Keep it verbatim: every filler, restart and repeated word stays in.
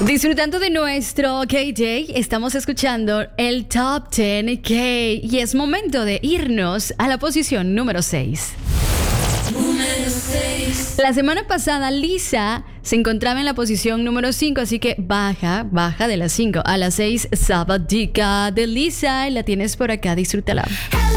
Disfrutando de nuestro K J, estamos escuchando el Top diez K y es momento de irnos a la posición número seis. Número seis. La semana pasada Lisa se encontraba en la posición número cinco, así que baja, baja de la cinco a la seis. Sabadica de Lisa y la tienes por acá, disfrútala.